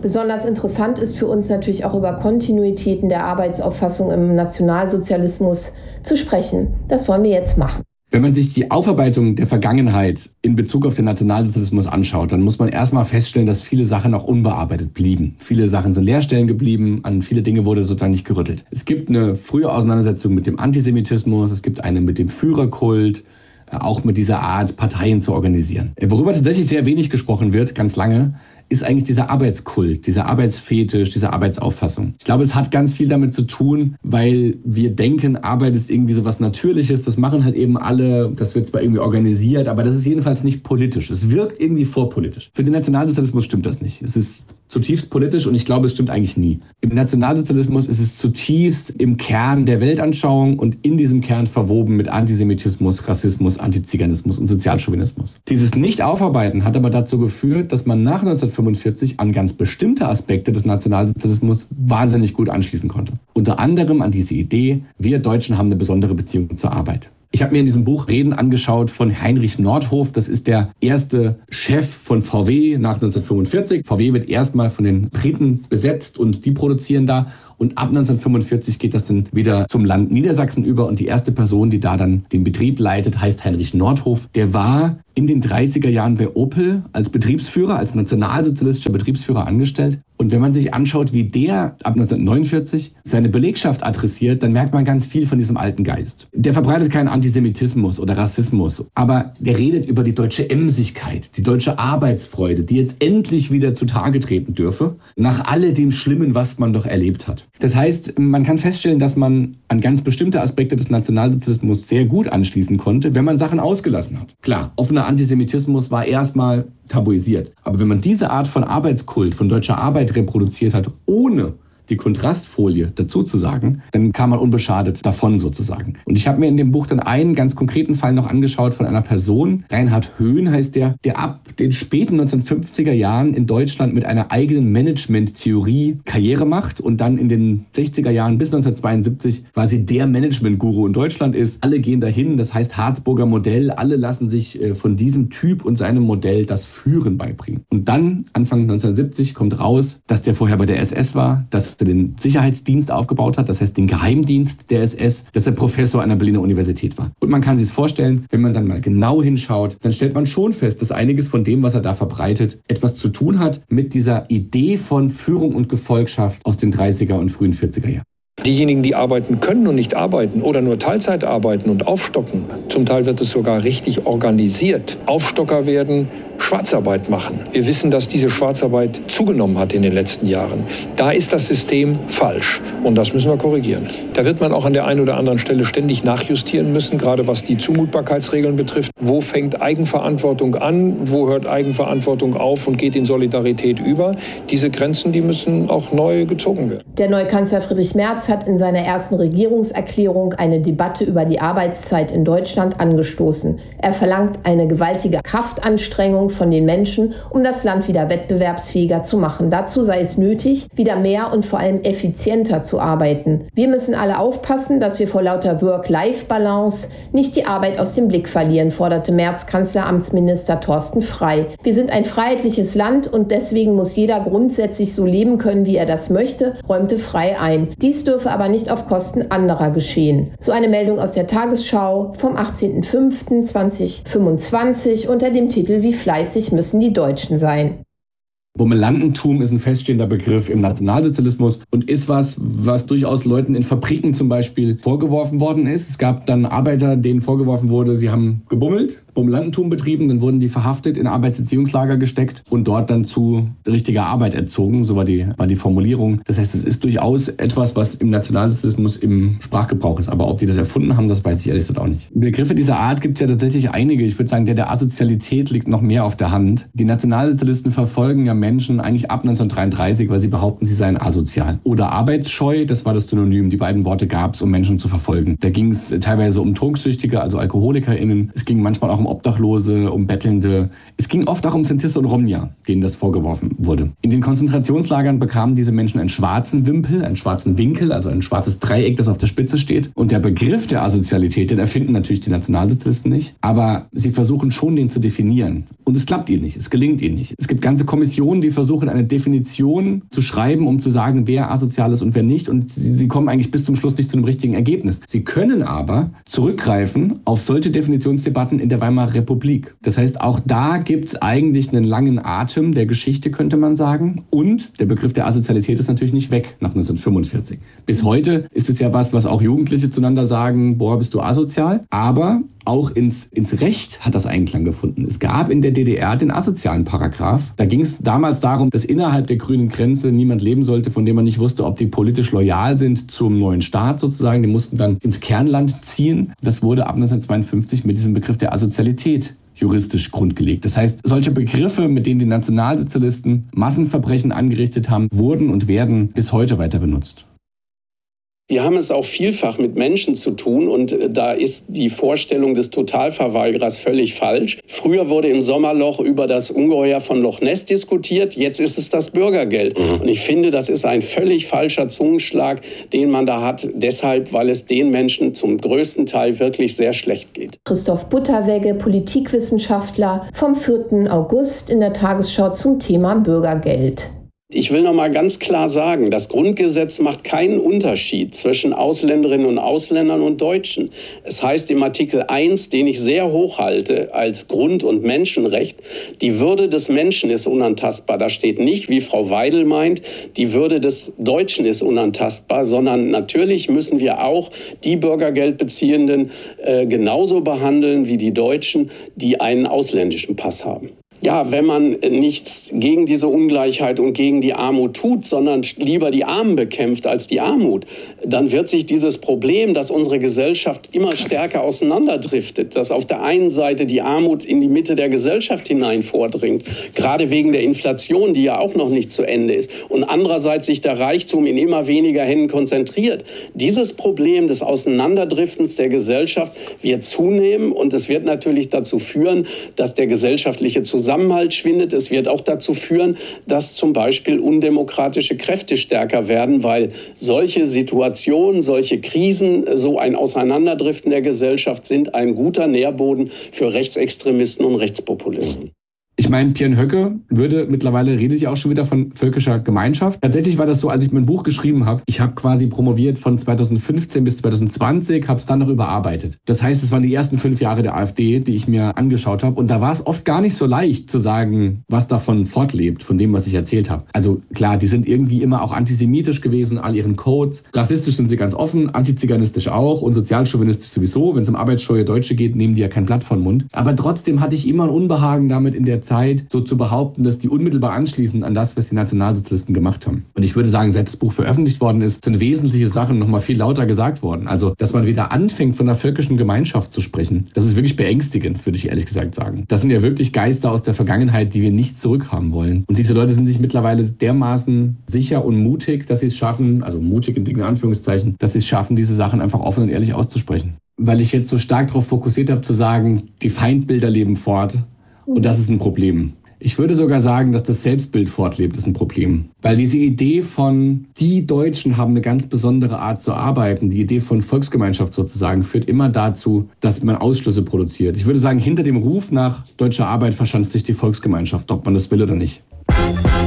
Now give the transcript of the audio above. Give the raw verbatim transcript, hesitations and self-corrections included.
Besonders interessant ist für uns natürlich auch über Kontinuitäten der Arbeitsauffassung im Nationalsozialismus zu sprechen. Das wollen wir jetzt machen. Wenn man sich die Aufarbeitung der Vergangenheit in Bezug auf den Nationalsozialismus anschaut, dann muss man erstmal feststellen, dass viele Sachen noch unbearbeitet blieben. Viele Sachen sind Leerstellen geblieben, an viele Dinge wurde sozusagen nicht gerüttelt. Es gibt eine frühe Auseinandersetzung mit dem Antisemitismus, es gibt eine mit dem Führerkult, auch mit dieser Art, Parteien zu organisieren. Worüber tatsächlich sehr wenig gesprochen wird, ganz lange, ist eigentlich dieser Arbeitskult, dieser Arbeitsfetisch, diese Arbeitsauffassung. Ich glaube, es hat ganz viel damit zu tun, weil wir denken, Arbeit ist irgendwie so was Natürliches, das machen halt eben alle, das wird zwar irgendwie organisiert, aber das ist jedenfalls nicht politisch. Es wirkt irgendwie vorpolitisch. Für den Nationalsozialismus stimmt das nicht. Es ist zutiefst politisch und ich glaube, es stimmt eigentlich nie. Im Nationalsozialismus ist es zutiefst im Kern der Weltanschauung und in diesem Kern verwoben mit Antisemitismus, Rassismus, Antiziganismus und Sozialchauvinismus. Dieses Nicht-Aufarbeiten hat aber dazu geführt, dass man nach neunzehnhundertfünfundvierzig an ganz bestimmte Aspekte des Nationalsozialismus wahnsinnig gut anschließen konnte. Unter anderem an diese Idee, wir Deutschen haben eine besondere Beziehung zur Arbeit. Ich habe mir in diesem Buch Reden angeschaut von Heinrich Nordhoff. Das ist der erste Chef von V W nach neunzehnhundertfünfundvierzig. V W wird erstmal von den Briten besetzt und die produzieren da. Und ab neunzehnhundertfünfundvierzig geht das dann wieder zum Land Niedersachsen über. Und die erste Person, die da dann den Betrieb leitet, heißt Heinrich Nordhoff. Der war in den dreißiger Jahren bei Opel als Betriebsführer, als nationalsozialistischer Betriebsführer angestellt. Und wenn man sich anschaut, wie der ab neunzehnhundertneunundvierzig seine Belegschaft adressiert, dann merkt man ganz viel von diesem alten Geist. Der verbreitet keinen Antisemitismus oder Rassismus, aber der redet über die deutsche Emsigkeit, die deutsche Arbeitsfreude, die jetzt endlich wieder zutage treten dürfe, nach alledem Schlimmen, was man doch erlebt hat. Das heißt, man kann feststellen, dass man an ganz bestimmte Aspekte des Nationalsozialismus sehr gut anschließen konnte, wenn man Sachen ausgelassen hat. Klar, offener Antisemitismus war erstmal tabuisiert. Aber wenn man diese Art von Arbeitskult, von deutscher Arbeit reproduziert hat, ohne die Kontrastfolie dazu zu sagen, dann kam man unbeschadet davon sozusagen. Und ich habe mir in dem Buch dann einen ganz konkreten Fall noch angeschaut von einer Person, Reinhard Höhn heißt der, der ab den späten neunzehnhundertfünfziger Jahren in Deutschland mit einer eigenen Management-Theorie Karriere macht und dann in den sechziger Jahren bis neunzehnhundertzweiundsiebzig quasi der Management-Guru in Deutschland ist. Alle gehen dahin, das heißt Harzburger Modell, alle lassen sich von diesem Typ und seinem Modell das Führen beibringen. Und dann, Anfang neunzehnhundertsiebzig, kommt raus, dass der vorher bei der S S war, dass er den Sicherheitsdienst aufgebaut hat, das heißt den Geheimdienst der S S, dass er Professor an der Berliner Universität war. Und man kann sich es vorstellen, wenn man dann mal genau hinschaut, dann stellt man schon fest, dass einiges von dem, was er da verbreitet, etwas zu tun hat mit dieser Idee von Führung und Gefolgschaft aus den dreißiger und frühen vierziger Jahren. Diejenigen, die arbeiten können und nicht arbeiten oder nur Teilzeit arbeiten und aufstocken, zum Teil wird es sogar richtig organisiert, Aufstocker werden, Schwarzarbeit machen. Wir wissen, dass diese Schwarzarbeit zugenommen hat in den letzten Jahren. Da ist das System falsch und das müssen wir korrigieren. Da wird man auch an der einen oder anderen Stelle ständig nachjustieren müssen, gerade was die Zumutbarkeitsregeln betrifft. Wo fängt Eigenverantwortung an, wo hört Eigenverantwortung auf und geht in Solidarität über? Diese Grenzen, die müssen auch neu gezogen werden. Der neue Kanzler Friedrich Merz hat in seiner ersten Regierungserklärung eine Debatte über die Arbeitszeit in Deutschland angestoßen. Er verlangt eine gewaltige Kraftanstrengung von den Menschen, um das Land wieder wettbewerbsfähiger zu machen. Dazu sei es nötig, wieder mehr und vor allem effizienter zu arbeiten. Wir müssen alle aufpassen, dass wir vor lauter Work-Life-Balance nicht die Arbeit aus dem Blick verlieren, forderte Merz-Kanzleramtsminister Thorsten Frey. Wir sind ein freiheitliches Land und deswegen muss jeder grundsätzlich so leben können, wie er das möchte, räumte Frey ein. Dies dürfe aber nicht auf Kosten anderer geschehen. So eine Meldung aus der Tagesschau vom achtzehnten fünften zweitausendfünfundzwanzig unter dem Titel Wie fleißig müssen die Deutschen sein. Bummelantentum ist ein feststehender Begriff im Nationalsozialismus und ist was, was durchaus Leuten in Fabriken zum Beispiel vorgeworfen worden ist. Es gab dann Arbeiter, denen vorgeworfen wurde, sie haben gebummelt, Bummelantentum betrieben, dann wurden die verhaftet, in Arbeitserziehungslager gesteckt und dort dann zu richtiger Arbeit erzogen. So war die, war die Formulierung. Das heißt, es ist durchaus etwas, was im Nationalsozialismus im Sprachgebrauch ist. Aber ob die das erfunden haben, das weiß ich ehrlich gesagt auch nicht. Begriffe dieser Art gibt es ja tatsächlich einige. Ich würde sagen, der der Asozialität liegt noch mehr auf der Hand. Die Nationalsozialisten verfolgen ja Menschen eigentlich ab neunzehnhundertdreiunddreißig, weil sie behaupten, sie seien asozial. Oder arbeitsscheu, das war das Synonym. Die beiden Worte gab es, um Menschen zu verfolgen. Da ging es teilweise um Trunksüchtige, also AlkoholikerInnen. Es ging manchmal auch um um Obdachlose, um Bettelnde. Es ging oft auch um Sintis und Romnia, denen das vorgeworfen wurde. In den Konzentrationslagern bekamen diese Menschen einen schwarzen Wimpel, einen schwarzen Winkel, also ein schwarzes Dreieck, das auf der Spitze steht. Und der Begriff der Asozialität, den erfinden natürlich die Nationalsozialisten nicht, aber sie versuchen schon, den zu definieren. Und es klappt ihnen nicht, es gelingt ihnen nicht. Es gibt ganze Kommissionen, die versuchen, eine Definition zu schreiben, um zu sagen, wer asozial ist und wer nicht. Und sie, sie kommen eigentlich bis zum Schluss nicht zu einem richtigen Ergebnis. Sie können aber zurückgreifen auf solche Definitionsdebatten in der Weimarer Republik. Das heißt, auch da gibt es eigentlich einen langen Atem der Geschichte, könnte man sagen. Und der Begriff der Asozialität ist natürlich nicht weg nach neunzehnhundertfünfundvierzig. Bis heute ist es ja was, was auch Jugendliche zueinander sagen, boah, bist du asozial? Aber auch ins, ins Recht hat das Einklang gefunden. Es gab in der D D R den asozialen Paragraph. Da ging es damals darum, dass innerhalb der grünen Grenze niemand leben sollte, von dem man nicht wusste, ob die politisch loyal sind zum neuen Staat sozusagen. Die mussten dann ins Kernland ziehen. Das wurde ab neunzehnhundertzweiundfünfzig mit diesem Begriff der Asozialität juristisch grundgelegt. Das heißt, solche Begriffe, mit denen die Nationalsozialisten Massenverbrechen angerichtet haben, wurden und werden bis heute weiter benutzt. Wir haben es auch vielfach mit Menschen zu tun und da ist die Vorstellung des Totalverweigerers völlig falsch. Früher wurde im Sommerloch über das Ungeheuer von Loch Ness diskutiert, jetzt ist es das Bürgergeld. Mhm. Und ich finde, das ist ein völlig falscher Zungenschlag, den man da hat, deshalb, weil es den Menschen zum größten Teil wirklich sehr schlecht geht. Christoph Butterwegge, Politikwissenschaftler, vom vierten August in der Tagesschau zum Thema Bürgergeld. Ich will noch mal ganz klar sagen, das Grundgesetz macht keinen Unterschied zwischen Ausländerinnen und Ausländern und Deutschen. Es heißt im Artikel eins, den ich sehr hoch halte als Grund- und Menschenrecht, die Würde des Menschen ist unantastbar. Da steht nicht, wie Frau Weidel meint, die Würde des Deutschen ist unantastbar, sondern natürlich müssen wir auch die Bürgergeldbeziehenden äh, genauso behandeln wie die Deutschen, die einen ausländischen Pass haben. Ja, wenn man nichts gegen diese Ungleichheit und gegen die Armut tut, sondern lieber die Armen bekämpft als die Armut, dann wird sich dieses Problem, dass unsere Gesellschaft immer stärker auseinanderdriftet, dass auf der einen Seite die Armut in die Mitte der Gesellschaft hinein vordringt, gerade wegen der Inflation, die ja auch noch nicht zu Ende ist, und andererseits sich der Reichtum in immer weniger Händen konzentriert. Dieses Problem des Auseinanderdriftens der Gesellschaft wird zunehmen und es wird natürlich dazu führen, dass der gesellschaftliche Zusammenhalt Zusammenhalt schwindet. Es wird auch dazu führen, dass zum Beispiel undemokratische Kräfte stärker werden, weil solche Situationen, solche Krisen, so ein Auseinanderdriften der Gesellschaft sind ein guter Nährboden für Rechtsextremisten und Rechtspopulisten. Ich meine, Björn Höcke würde, mittlerweile redet ja auch schon wieder von völkischer Gemeinschaft. Tatsächlich war das so, als ich mein Buch geschrieben habe, ich habe quasi promoviert von zweitausendfünfzehn bis zweitausendzwanzig, habe es dann noch überarbeitet. Das heißt, es waren die ersten fünf Jahre der AfD, die ich mir angeschaut habe. Und da war es oft gar nicht so leicht zu sagen, was davon fortlebt, von dem, was ich erzählt habe. Also klar, die sind irgendwie immer auch antisemitisch gewesen, all ihren Codes. Rassistisch sind sie ganz offen, antiziganistisch auch und sozialchauvinistisch sowieso. Wenn es um arbeitsscheue Deutsche geht, nehmen die ja kein Blatt von den Mund. Aber trotzdem hatte ich immer ein Unbehagen damit in der Zeit, so zu behaupten, dass die unmittelbar anschließen an das, was die Nationalsozialisten gemacht haben. Und ich würde sagen, seit das Buch veröffentlicht worden ist, sind wesentliche Sachen noch mal viel lauter gesagt worden. Also, dass man wieder anfängt, von einer völkischen Gemeinschaft zu sprechen, das ist wirklich beängstigend, würde ich ehrlich gesagt sagen. Das sind ja wirklich Geister aus der Vergangenheit, die wir nicht zurückhaben wollen. Und diese Leute sind sich mittlerweile dermaßen sicher und mutig, dass sie es schaffen, also mutig in dicken Anführungszeichen, dass sie es schaffen, diese Sachen einfach offen und ehrlich auszusprechen. Weil ich jetzt so stark darauf fokussiert habe, zu sagen, die Feindbilder leben fort. Und das ist ein Problem. Ich würde sogar sagen, dass das Selbstbild fortlebt, ist ein Problem. Weil diese Idee von, die Deutschen haben eine ganz besondere Art zu arbeiten, die Idee von Volksgemeinschaft sozusagen, führt immer dazu, dass man Ausschlüsse produziert. Ich würde sagen, hinter dem Ruf nach deutscher Arbeit verschanzt sich die Volksgemeinschaft, ob man das will oder nicht.